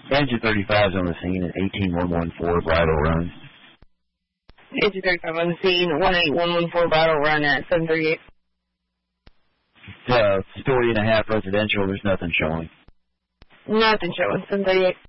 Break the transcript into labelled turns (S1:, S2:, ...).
S1: Engine 35 is on the scene at 18114 Bridle Run.
S2: Engine 35 on the scene, 18114 Bridle Run at 738.
S1: Story and a half residential, there's nothing showing.
S2: Nothing showing, 738.